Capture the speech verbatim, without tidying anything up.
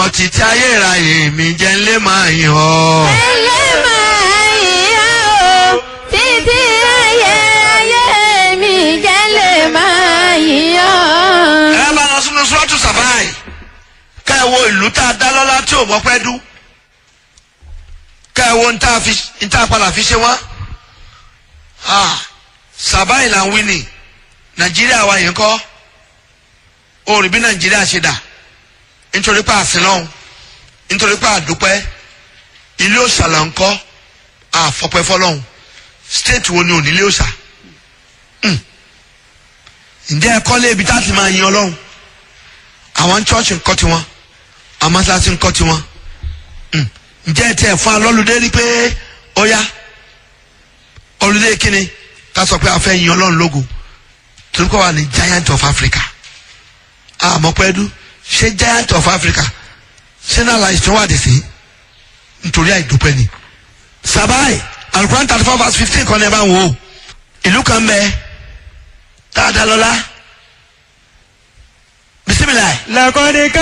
ọ́ títí ayérayé mi jẹ́ ńlẹ́ máa yìn ọ́. ńlẹ́ máa yìn ọ́ títí ayérayé mi jẹ́ ńlẹ́ máa yìn ọ́. ẹ bá lọ sínú sọ́ọ̀tù sàbáì ká ẹ wo ìlú tá a dá lọ́lá tí ò mọ̀ pẹ́ dú ká ẹ wo ń tá a padà fi ṣe wá. sàbáì là ń wí ni nàìjíríà wa yìí ń kọ́ orin bí nàìjíríà ṣe dà nítorí pé àsìlọ́hún nítorí pé àdúpẹ́ ilé òòṣà là ń kọ́ àfọpẹ́ fọlọ́hún state wo ni ò ní ilé òòṣà ǹjẹ́ ẹ kọ́lé ibi tá a ti máa yin ọlọ́run àwọn chọ́ọ̀chì ń kọ́ tiwọn àwọn mọ́sálásí ń kọ́ tiwọn ǹjẹ́ ẹ tẹ̀ fún alọ́lùdé rí pé ó yá olùdé kíni ká sọ pé a fẹ́ yin ọlọ́run lógo torí kọ́ wa ní giant of Africa àmọ́ pẹ́ẹ́dú ṣé giant of Africa ṣé náà la ìṣòwò àdìsí nítorí àìdúpẹ́ ni. Sabai Al-Quran thirty four verse fifteen kan ní ẹ bá ń wò ó ìlú kan bẹ dáadáa lọ́la bisimilayi. lakọ́ni ká.